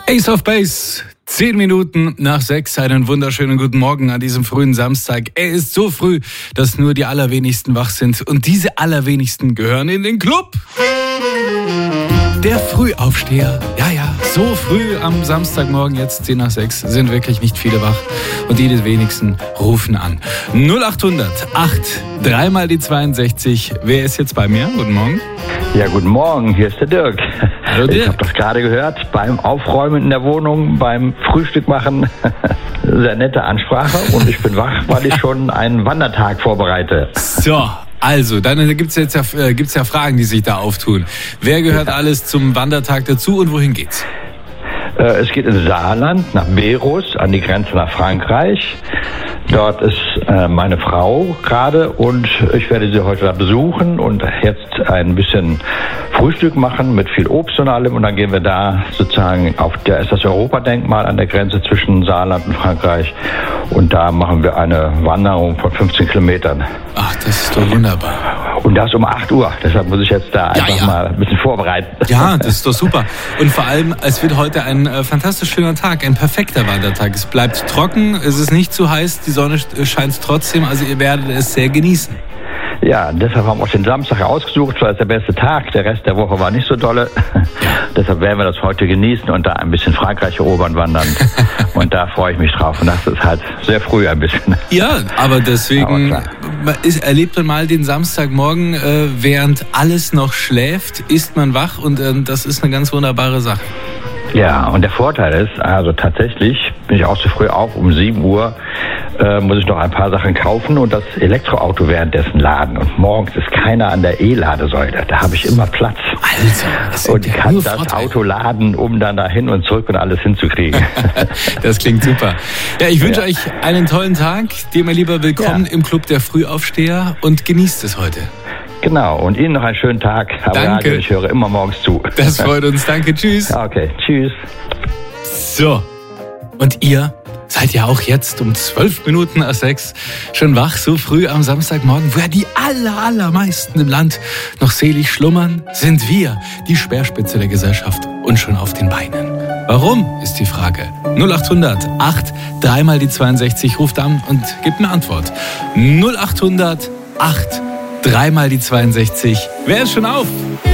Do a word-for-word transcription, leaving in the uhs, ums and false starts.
Ace of Base, zehn Minuten nach sechs, einen wunderschönen guten Morgen an diesem frühen Samstag. Er ist so früh, dass nur die allerwenigsten wach sind und diese allerwenigsten gehören in den Club. Der Frühaufsteher, ja, ja, so früh am Samstagmorgen, jetzt zehn nach sechs, sind wirklich nicht viele wach und die wenigsten rufen an. null acht hundert acht, dreimal die zweiundsechzig. Wer ist jetzt bei mir? Guten Morgen. Ja, guten Morgen, hier ist der Dirk. Hallo Dirk. Ich habe das gerade gehört, beim Aufräumen in der Wohnung, beim Frühstück machen. Sehr nette Ansprache und ich bin wach, weil ich schon einen Wandertag vorbereite. So. Also, dann gibt es jetzt ja, äh, gibt's ja Fragen, die sich da auftun. Wer gehört alles zum Wandertag dazu und wohin geht's? Äh, es geht ins Saarland, nach Berus, an die Grenze nach Frankreich. Dort ist äh, meine Frau gerade und ich werde sie heute da besuchen und jetzt ein bisschen Frühstück machen mit viel Obst und allem. Und dann gehen wir da sozusagen auf der, ist das Europadenkmal an der Grenze zwischen Saarland und Frankreich. Und da machen wir eine Wanderung von fünfzehn Kilometern. Ach, das ist doch wunderbar. Und das um acht Uhr. Deshalb muss ich jetzt da einfach ja, ja. mal ein bisschen vorbereiten. Ja, das ist doch super. Und vor allem, es wird heute ein äh, fantastisch schöner Tag, ein perfekter Wandertag. Es bleibt trocken, es ist nicht zu heiß, die Sonne scheint trotzdem, also ihr werdet es sehr genießen. Ja, deshalb haben wir auch den Samstag ausgesucht, weil es der beste Tag. Der Rest der Woche war nicht so dolle. Ja. Deshalb werden wir das heute genießen und da ein bisschen Frankreich erobern wandern. Und da freue ich mich drauf. Und das ist halt sehr früh ein bisschen. Ja, aber deswegen aber ist, erlebt man mal den Samstagmorgen, äh, während alles noch schläft, ist man wach und äh, das ist eine ganz wunderbare Sache. Ja, und der Vorteil ist, also tatsächlich bin ich auch so früh auf, um sieben Uhr äh, muss ich noch ein paar Sachen kaufen und das Elektroauto währenddessen laden. Und morgens ist keiner an der E-Ladesäule. Da habe ich immer Platz. Also, und kann das Vorteil. Auto laden, um dann da hin und zurück und alles hinzukriegen. Das klingt super. Ja, ich wünsche ja. euch einen tollen Tag. Dir, mein Lieber, willkommen ja. im Club der Frühaufsteher und genießt es heute. Genau, und Ihnen noch einen schönen Tag. Danke. Radio, ich höre immer morgens zu. Das freut uns. Danke, tschüss. Okay, tschüss. So, und ihr seid ja auch jetzt um zwölf Minuten nach sechs schon wach, so früh am Samstagmorgen, wo ja die aller, allermeisten im Land noch selig schlummern, sind wir die Speerspitze der Gesellschaft und schon auf den Beinen. Warum, ist die Frage. null acht hundert acht, dreimal die zweiundsechzig, ruft an und gibt eine Antwort. null acht hundert acht, dreimal die zweiundsechzig. Wer ist schon auf?